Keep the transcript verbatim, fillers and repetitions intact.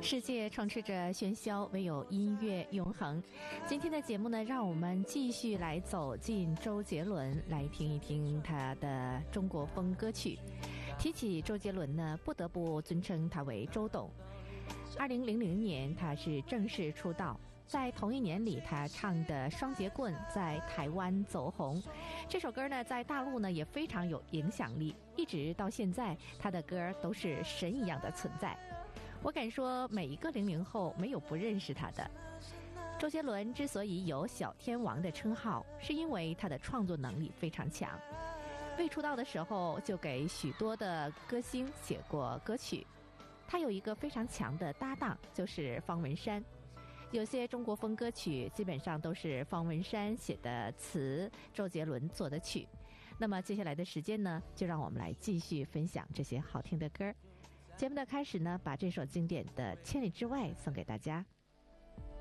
世界充斥着喧嚣，唯有音乐永恒。今天的节目呢，让我们继续来走进周杰伦，来听一听他的中国风歌曲。提起周杰伦呢，不得不尊称他为周董。二零零零年，他是正式出道。在同一年里，他唱的《双截棍》在台湾走红。这首歌呢，在大陆呢也非常有影响力，一直到现在，他的歌都是神一样的存在。我敢说，每一个零零后没有不认识他的。周杰伦之所以有小天王的称号，是因为他的创作能力非常强。未出道的时候，就给许多的歌星写过歌曲。他有一个非常强的搭档，就是方文山。有些中国风歌曲基本上都是方文山写的词，周杰伦做的曲。那么接下来的时间呢，就让我们来继续分享这些好听的歌。节目的开始呢，把这首经典的《千里之外》送给大家。